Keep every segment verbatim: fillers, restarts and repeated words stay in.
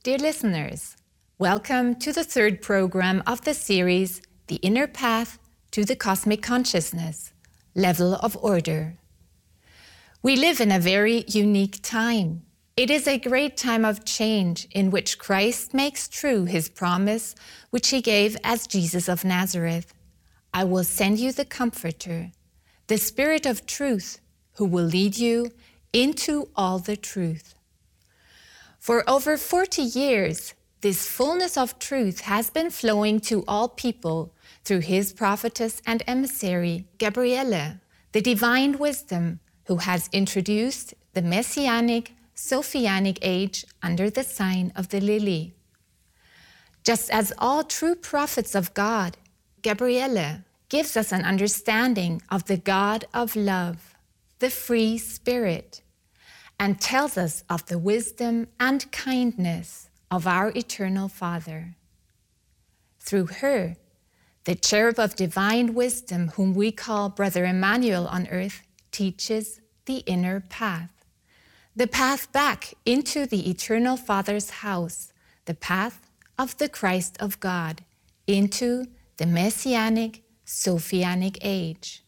Dear listeners, welcome to the third program of the series, The Inner Path to the Cosmic Consciousness, Level of Order. We live in a very unique time. It is a great time of change in which Christ makes true his promise, which he gave as Jesus of Nazareth. I will send you the Comforter, the Spirit of truth, who will lead you into all the truth. For over forty years, this fullness of truth has been flowing to all people through his prophetess and emissary, Gabriele, the divine wisdom who has introduced the Messianic, Sophianic age under the sign of the lily. Just as all true prophets of God, Gabriele gives us an understanding of the God of love, the free spirit, and tells us of the wisdom and kindness of our eternal Father. Through her, the cherub of divine wisdom, whom we call Brother Emmanuel on earth, teaches the inner path, the path back into the eternal Father's house, the path of the Christ of God, into the Messianic, Sophianic age.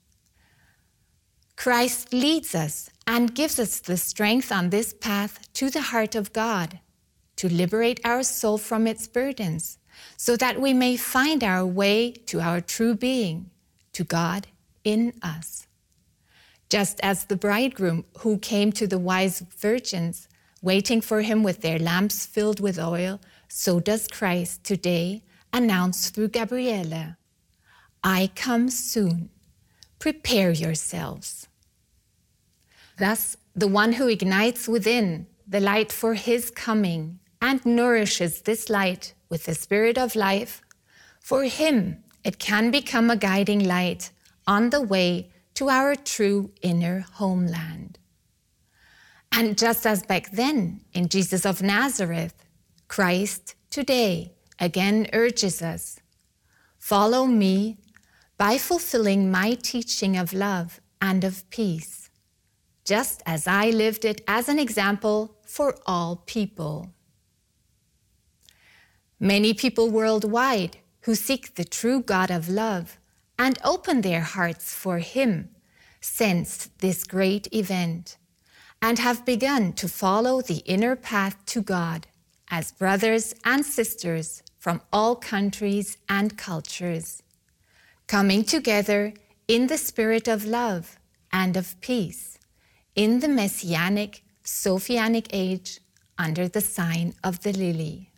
Christ leads us and gives us the strength on this path to the heart of God, to liberate our soul from its burdens, so that we may find our way to our true being, to God in us. Just as the bridegroom who came to the wise virgins, waiting for him with their lamps filled with oil, so does Christ today announce through Gabriele, I come soon, prepare yourselves. Thus, the one who ignites within the light for his coming and nourishes this light with the spirit of life, for him it can become a guiding light on the way to our true inner homeland. And just as back then in Jesus of Nazareth, Christ today again urges us, follow me by fulfilling my teaching of love and of peace, just as I lived it as an example for all people. Many people worldwide who seek the true God of love and open their hearts for him sensed this great event and have begun to follow the inner path to God as brothers and sisters from all countries and cultures, coming together in the spirit of love and of peace in the Messianic, Sophianic age under the sign of the lily.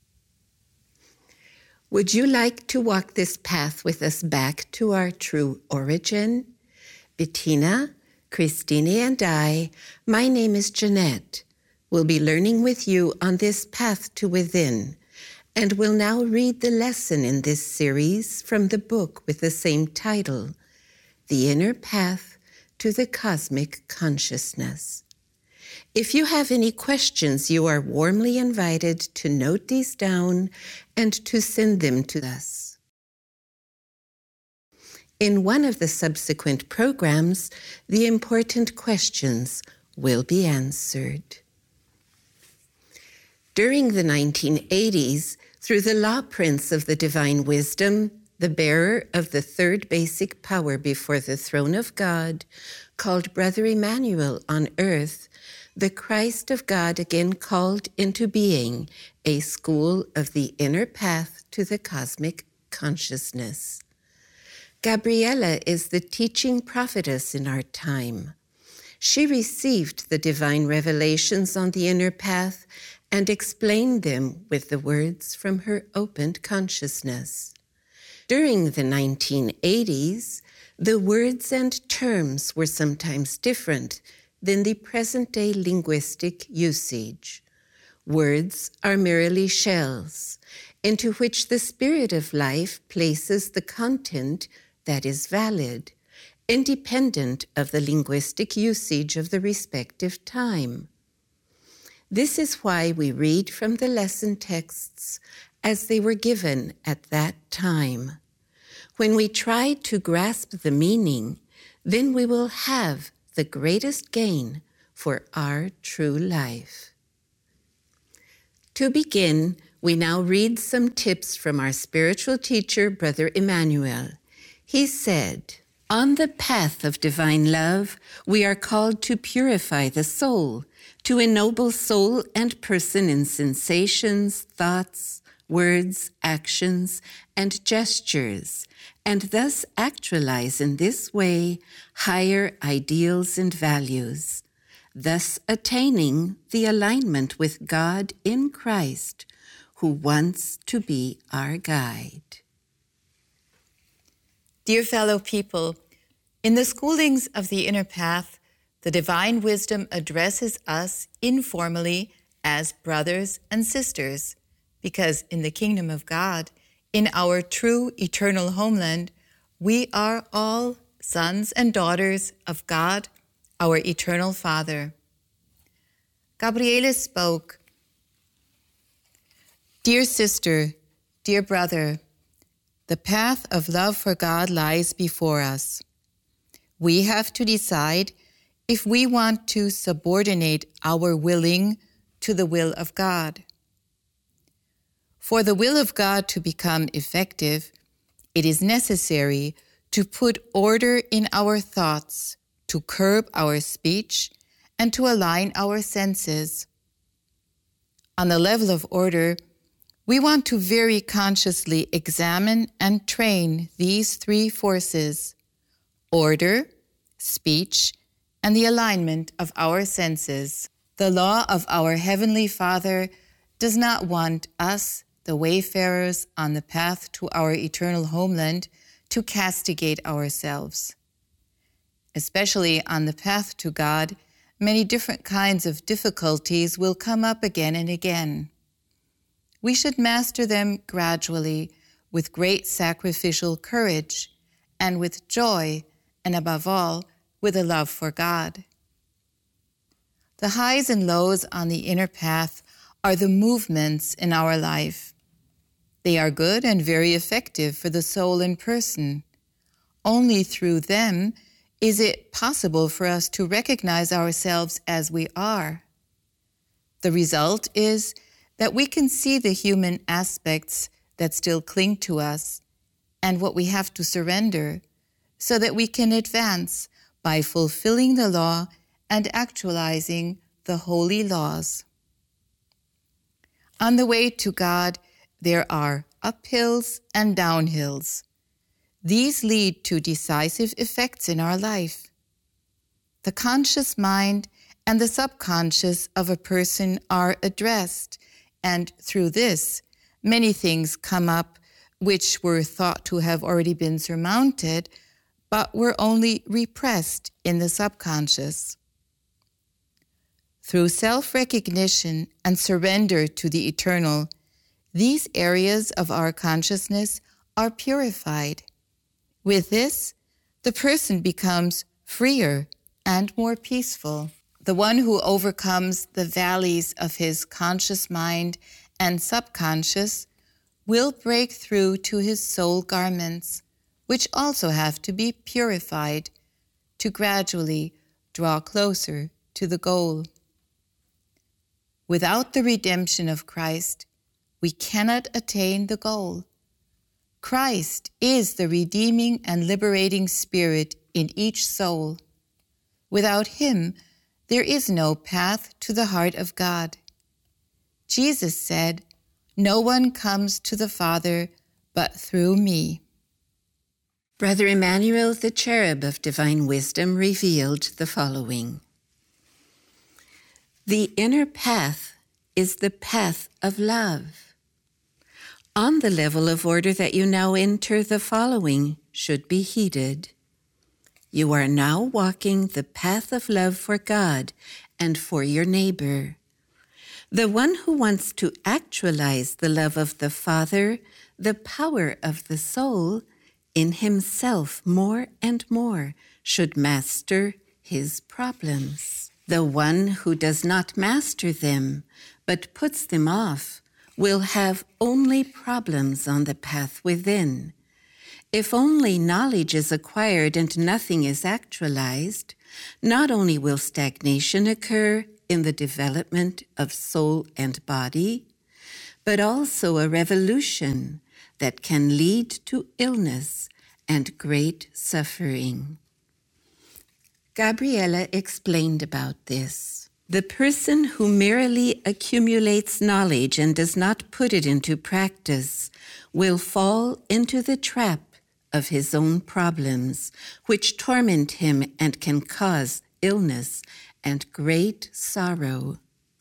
Would you like to walk this path with us back to our true origin? Bettina, Christine, and I, my name is Jeanette, will be learning with you on this path to within, and will now read the lesson in this series from the book with the same title, The Inner Path to the Cosmic Consciousness. If you have any questions, you are warmly invited to note these down and to send them to us. In one of the subsequent programs, the important questions will be answered. During the nineteen eighties, through the law prince of the divine wisdom, the bearer of the third basic power before the throne of God, called Brother Emmanuel on earth, the Christ of God again called into being a school of the inner path to the cosmic consciousness. Gabriele is the teaching prophetess in our time. She received the divine revelations on the inner path and explained them with the words from her opened consciousness. During the nineteen eighties, the words and terms were sometimes different than the present-day linguistic usage. Words are merely shells into which the spirit of life places the content that is valid, independent of the linguistic usage of the respective time. This is why we read from the lesson texts as they were given at that time. When we try to grasp the meaning, then we will have the greatest gain for our true life. To begin, we now read some tips from our spiritual teacher, Brother Emmanuel. He said, "On the path of divine love, we are called to purify the soul, to ennoble soul and person in sensations, thoughts, words, actions, and gestures, and thus actualize in this way higher ideals and values, thus attaining the alignment with God in Christ, who wants to be our guide." Dear fellow people, in the schoolings of the Inner Path, the Divine Wisdom addresses us informally as brothers and sisters, because in the kingdom of God, in our true eternal homeland, we are all sons and daughters of God, our eternal Father. Gabriele spoke, "Dear sister, dear brother, the path of love for God lies before us. We have to decide if we want to subordinate our willing to the will of God. For the will of God to become effective, it is necessary to put order in our thoughts, to curb our speech, and to align our senses. On the level of order, we want to very consciously examine and train these three forces: order, speech, and the alignment of our senses. The law of our Heavenly Father does not want us, the wayfarers on the path to our eternal homeland, to castigate ourselves. Especially on the path to God, many different kinds of difficulties will come up again and again. We should master them gradually, with great sacrificial courage, and with joy, and above all, with a love for God. The highs and lows on the inner path are the movements in our life. They are good and very effective for the soul and person. Only through them is it possible for us to recognize ourselves as we are. The result is that we can see the human aspects that still cling to us and what we have to surrender, so that we can advance by fulfilling the law and actualizing the holy laws. On the way to God, there are uphills and downhills. These lead to decisive effects in our life. The conscious mind and the subconscious of a person are addressed, and through this, many things come up which were thought to have already been surmounted, but were only repressed in the subconscious. Through self-recognition and surrender to the eternal, these areas of our consciousness are purified. With this, the person becomes freer and more peaceful. The one who overcomes the valleys of his conscious mind and subconscious will break through to his soul garments, which also have to be purified to gradually draw closer to the goal. Without the redemption of Christ, we cannot attain the goal. Christ is the redeeming and liberating spirit in each soul. Without him, there is no path to the heart of God. Jesus said, "No one comes to the Father but through me." Brother Emmanuel, the cherub of divine wisdom, revealed the following. The inner path is the path of love. On the level of order that you now enter, the following should be heeded. You are now walking the path of love for God and for your neighbor. The one who wants to actualize the love of the Father, the power of the soul, in himself more and more, should master his problems. The one who does not master them, but puts them off, will have only problems on the path within. If only knowledge is acquired and nothing is actualized, not only will stagnation occur in the development of soul and body, but also a revolution that can lead to illness and great suffering. Gabriella explained about this. The person who merely accumulates knowledge and does not put it into practice will fall into the trap of his own problems, which torment him and can cause illness and great sorrow.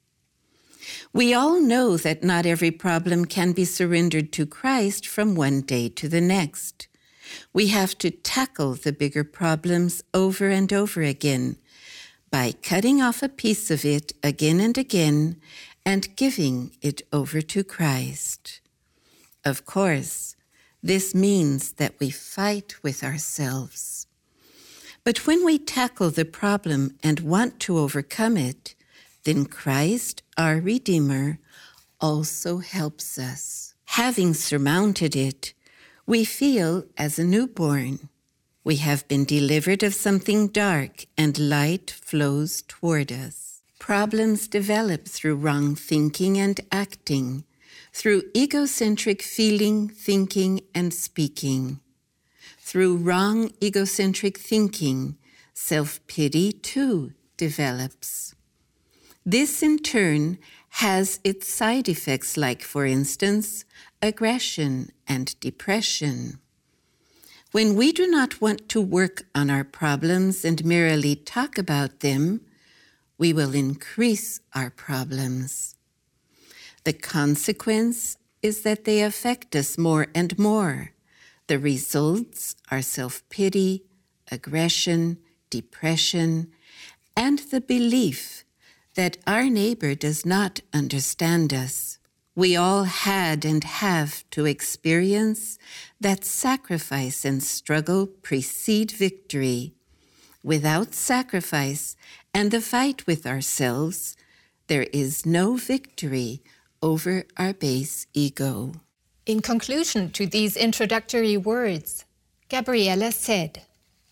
We all know that not every problem can be surrendered to Christ from one day to the next. We have to tackle the bigger problems over and over again by cutting off a piece of it again and again and giving it over to Christ. Of course, this means that we fight with ourselves. But when we tackle the problem and want to overcome it, then Christ, our Redeemer, also helps us. Having surmounted it, we feel as a newborn. We have been delivered of something dark, and light flows toward us. Problems develop through wrong thinking and acting, through egocentric feeling, thinking, and speaking. Through wrong egocentric thinking, self-pity too develops. This, in turn, has its side effects like, for instance, aggression and depression. When we do not want to work on our problems and merely talk about them, we will increase our problems. The consequence is that they affect us more and more. The results are self-pity, aggression, depression, and the belief that our neighbor does not understand us. We all had and have to experience that sacrifice and struggle precede victory. Without sacrifice and the fight with ourselves, there is no victory over our base ego. In conclusion to these introductory words, Gabriella said,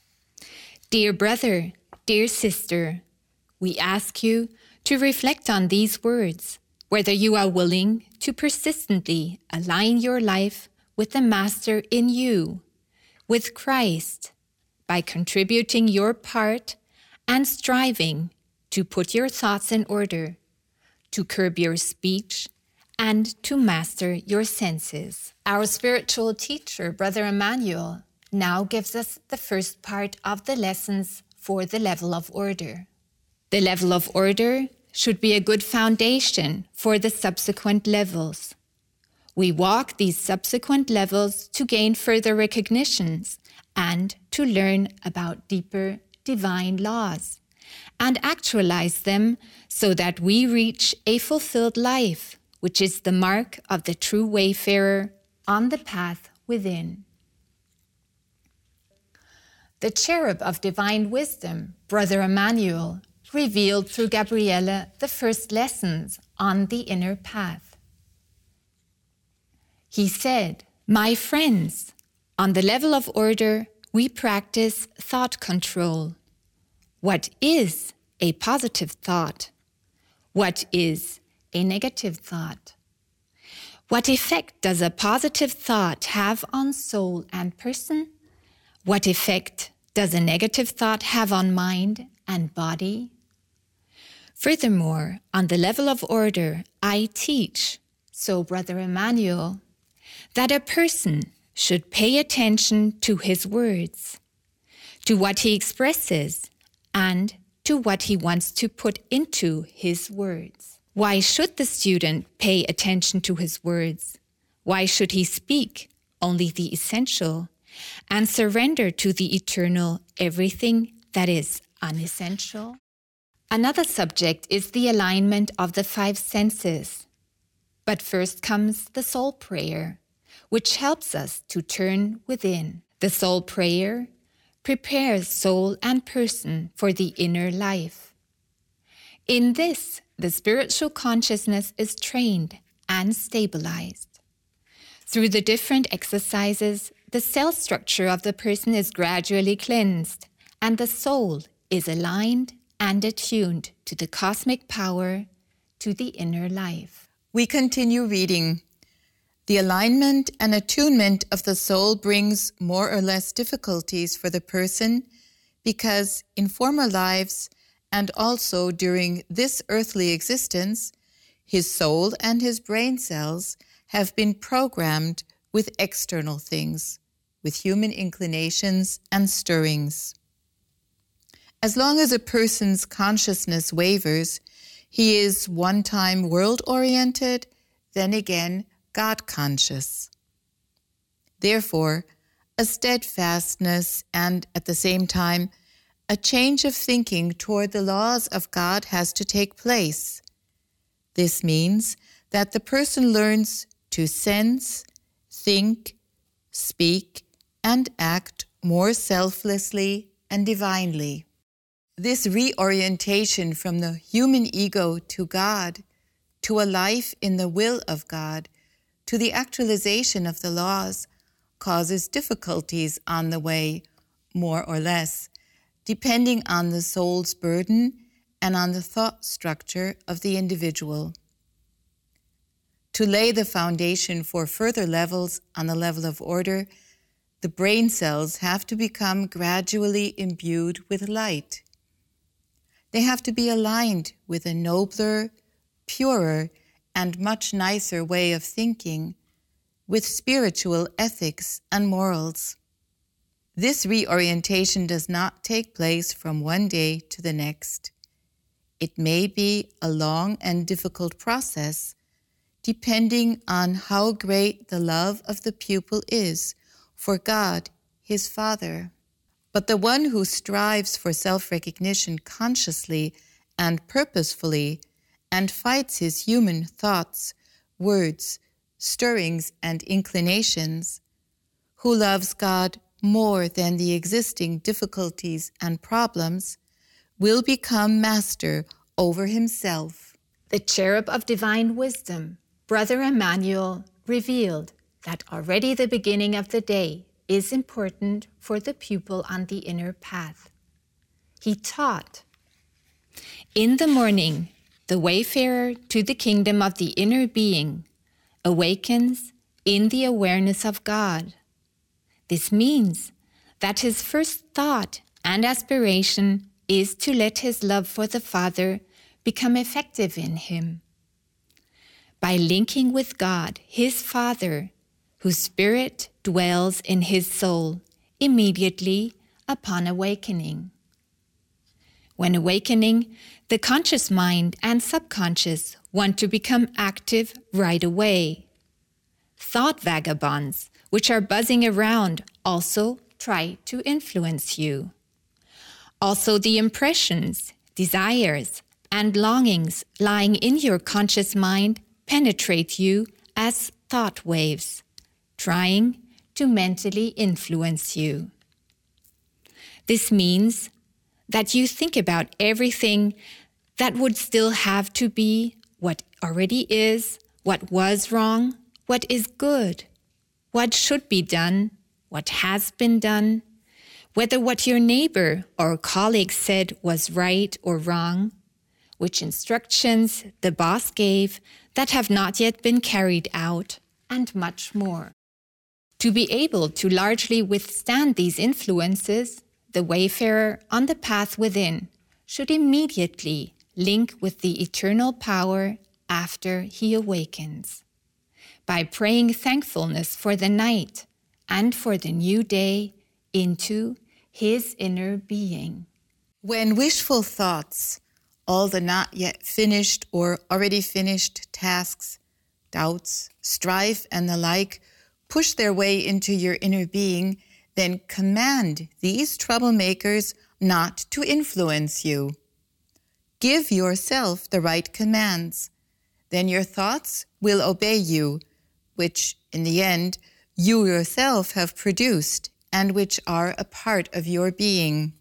"Dear brother, dear sister, we ask you to reflect on these words, whether you are willing to persistently align your life with the Master in you, with Christ, by contributing your part and striving to put your thoughts in order, to curb your speech, and to master your senses." Our spiritual teacher, Brother Emmanuel, now gives us the first part of the lessons for the level of order. The level of order should be a good foundation for the subsequent levels. We walk these subsequent levels to gain further recognitions and to learn about deeper divine laws and actualize them so that we reach a fulfilled life, which is the mark of the true wayfarer on the path within. The cherub of divine wisdom, Brother Emmanuel, revealed through Gabriella the first lessons on the inner path. He said, "My friends, on the level of order, we practice thought control. What is a positive thought? What is a negative thought? What effect does a positive thought have on soul and person? What effect does a negative thought have on mind and body? Furthermore, on the level of order, I teach, so Brother Emmanuel, that a person should pay attention to his words, to what he expresses, and to what he wants to put into his words. Why should the student pay attention to his words? Why should he speak only the essential and surrender to the eternal everything that is unessential? Another subject is the alignment of the five senses. But first comes the soul prayer, which helps us to turn within. The soul prayer prepares soul and person for the inner life. In this, the spiritual consciousness is trained and stabilized. Through the different exercises, the cell structure of the person is gradually cleansed, and the soul is aligned and attuned to the cosmic power, to the inner life. We continue reading. The alignment and attunement of the soul brings more or less difficulties for the person because in former lives and also during this earthly existence, his soul and his brain cells have been programmed with external things, with human inclinations and stirrings. As long as a person's consciousness wavers, he is one time world-oriented, then again God-conscious. Therefore, a steadfastness and, at the same time, a change of thinking toward the laws of God has to take place. This means that the person learns to sense, think, speak, and act more selflessly and divinely. This reorientation from the human ego to God, to a life in the will of God, to the actualization of the laws, causes difficulties on the way, more or less, depending on the soul's burden and on the thought structure of the individual. To lay the foundation for further levels on the level of order, the brain cells have to become gradually imbued with light. They have to be aligned with a nobler, purer, and much nicer way of thinking, with spiritual ethics and morals. This reorientation does not take place from one day to the next. It may be a long and difficult process, depending on how great the love of the pupil is for God, his Father. But the one who strives for self-recognition consciously and purposefully and fights his human thoughts, words, stirrings, and inclinations, who loves God more than the existing difficulties and problems, will become master over himself. The cherub of divine wisdom, Brother Emmanuel, revealed that already the beginning of the day is important for the pupil on the inner path. He taught, "In the morning, the wayfarer to the kingdom of the inner being awakens in the awareness of God. This means that his first thought and aspiration is to let his love for the Father become effective in him. By linking with God, his Father, whose spirit dwells in his soul immediately upon awakening. When awakening, the conscious mind and subconscious want to become active right away. Thought vagabonds, which are buzzing around, also try to influence you. Also, the impressions, desires, and longings lying in your conscious mind penetrate you as thought waves, trying to mentally influence you. This means that you think about everything that would still have to be, what already is, what was wrong, what is good, what should be done, what has been done, whether what your neighbor or colleague said was right or wrong, which instructions the boss gave that have not yet been carried out, and much more. To be able to largely withstand these influences, the wayfarer on the path within should immediately link with the eternal power after he awakens, by praying thankfulness for the night and for the new day into his inner being. When wishful thoughts, all the not yet finished or already finished tasks, doubts, strife, and the like, push their way into your inner being, then command these troublemakers not to influence you. Give yourself the right commands. Then your thoughts will obey you, which, in the end, you yourself have produced and which are a part of your being.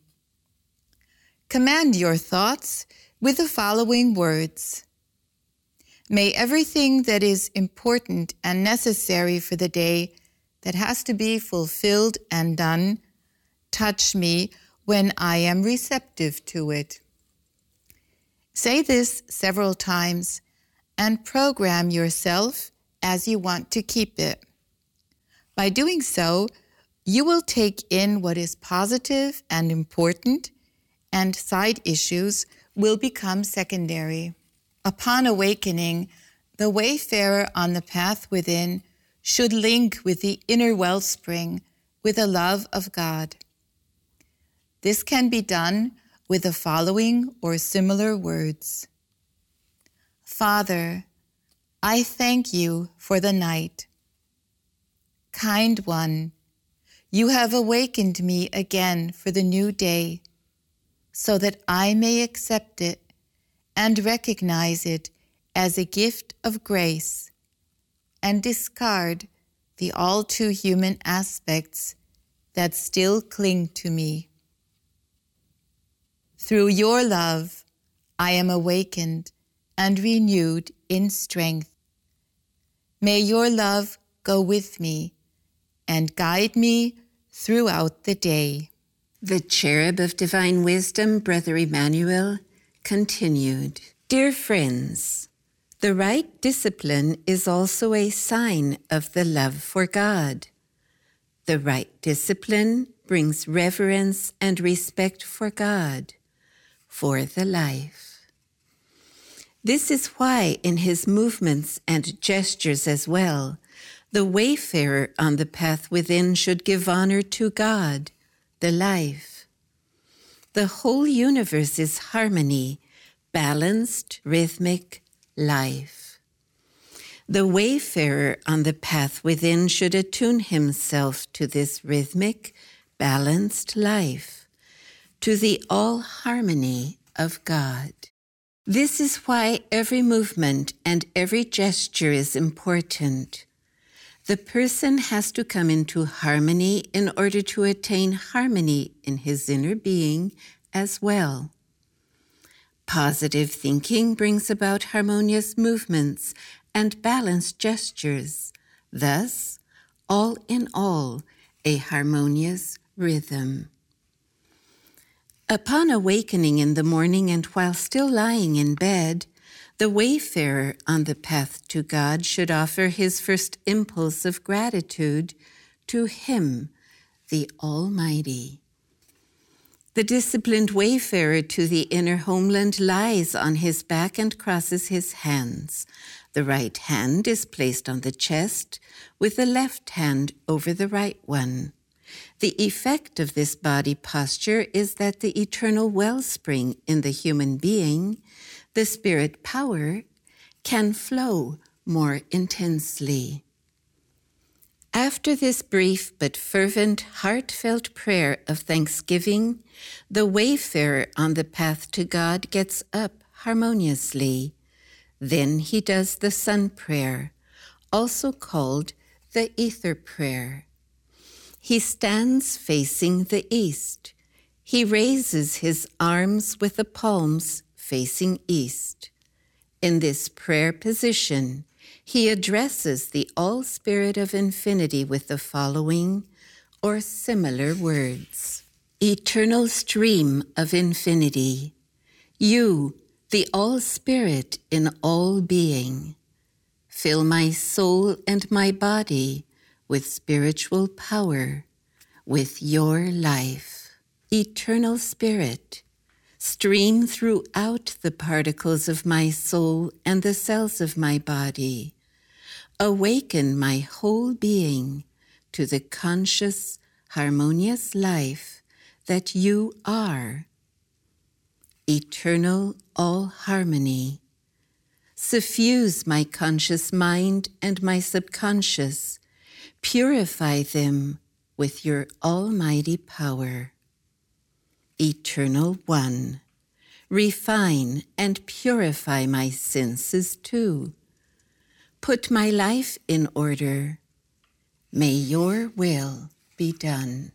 Command your thoughts with the following words. May everything that is important and necessary for the day that has to be fulfilled and done touch me when I am receptive to it. Say this several times and program yourself as you want to keep it. By doing so, you will take in what is positive and important, and side issues will become secondary. Upon awakening, the wayfarer on the path within should link with the inner wellspring with a love of God. This can be done with the following or similar words. Father, I thank you for the night. Kind One, you have awakened me again for the new day, so that I may accept it and recognize it as a gift of grace and discard the all too human aspects that still cling to me. Through your love, I am awakened and renewed in strength. May your love go with me and guide me throughout the day. The Cherub of Divine Wisdom, Brother Emmanuel, continued. Dear friends, the right discipline is also a sign of the love for God. The right discipline brings reverence and respect for God, for the life. This is why in his movements and gestures as well, the wayfarer on the path within should give honor to God, the life. The whole universe is harmony, balanced, rhythmic life. The wayfarer on the path within should attune himself to this rhythmic, balanced life, to the all-harmony of God. This is why every movement and every gesture is important. The person has to come into harmony in order to attain harmony in his inner being as well. Positive thinking brings about harmonious movements and balanced gestures, thus, all in all, a harmonious rhythm. Upon awakening in the morning and while still lying in bed, the wayfarer on the path to God should offer his first impulse of gratitude to Him, the Almighty. The disciplined wayfarer to the inner homeland lies on his back and crosses his hands. The right hand is placed on the chest, with the left hand over the right one. The effect of this body posture is that the eternal wellspring in the human being, the spirit power, can flow more intensely. After this brief but fervent, heartfelt prayer of thanksgiving, the wayfarer on the path to God gets up harmoniously. Then he does the sun prayer, also called the ether prayer. He stands facing the east. He raises his arms with the palms facing east. In this prayer position, he addresses the All-Spirit of Infinity with the following or similar words. Eternal stream of infinity, you, the All-Spirit in all being, fill my soul and my body with spiritual power, with your life. Eternal Spirit, stream throughout the particles of my soul and the cells of my body. Awaken my whole being to the conscious, harmonious life that you are. Eternal all-harmony. Suffuse my conscious mind and my subconscious. Purify them with your almighty power. Eternal One, refine and purify my senses too. Put my life in order. May your will be done.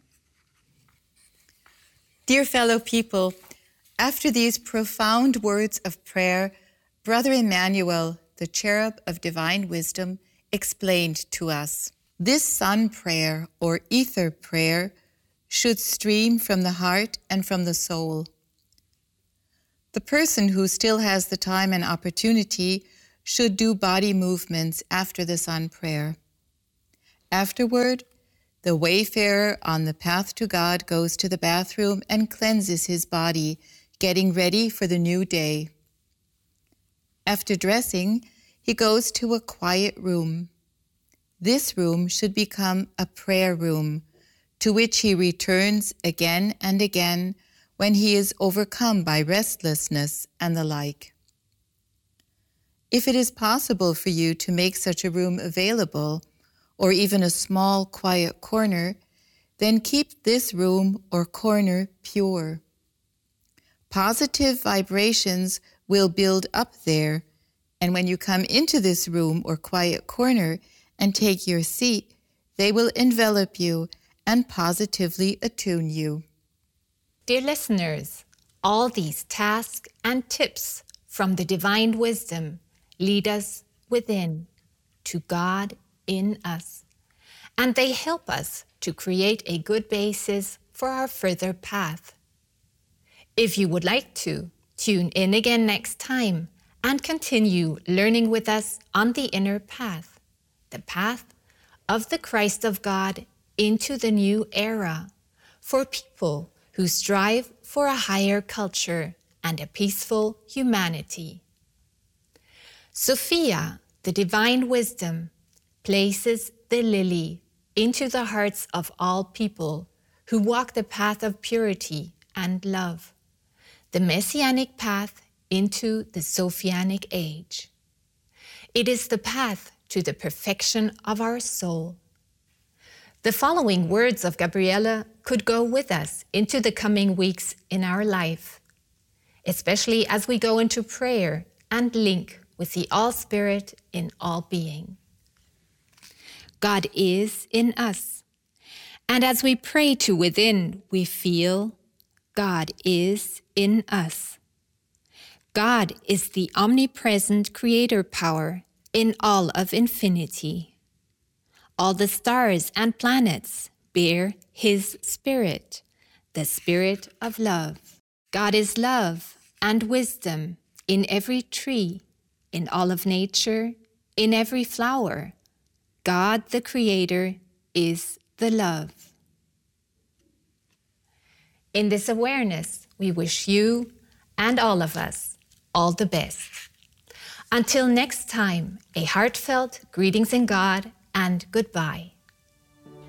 Dear fellow people, after these profound words of prayer, Brother Emmanuel, the Cherub of Divine Wisdom, explained to us. This sun prayer or ether prayer should stream from the heart and from the soul. The person who still has the time and opportunity should do body movements after the sun prayer. Afterward, the wayfarer on the path to God goes to the bathroom and cleanses his body, getting ready for the new day. After dressing, he goes to a quiet room. This room should become a prayer room, to which he returns again and again when he is overcome by restlessness and the like. If it is possible for you to make such a room available, or even a small, quiet corner, then keep this room or corner pure. Positive vibrations will build up there, and when you come into this room or quiet corner and take your seat, they will envelop you and positively attune you. Dear listeners, all these tasks and tips from the divine wisdom lead us within to God in us, and they help us to create a good basis for our further path. If you would like to, tune in again next time and continue learning with us on the inner path, the path of the Christ of God into the new era, for people who strive for a higher culture and a peaceful humanity. Sophia, the divine wisdom, places the lily into the hearts of all people who walk the path of purity and love, the messianic path into the Sophianic age. It is the path to the perfection of our soul. The following words of Gabriella could go with us into the coming weeks in our life, especially as we go into prayer and link with the All-Spirit in all being. God is in us, and as we pray to within, we feel God is in us. God is the omnipresent creator power in all of infinity. All the stars and planets bear his spirit, the spirit of love. God is love and wisdom in every tree, in all of nature, in every flower. God, the Creator, is the love. In this awareness, we wish you and all of us all the best. Until next time, a heartfelt greetings in God and goodbye.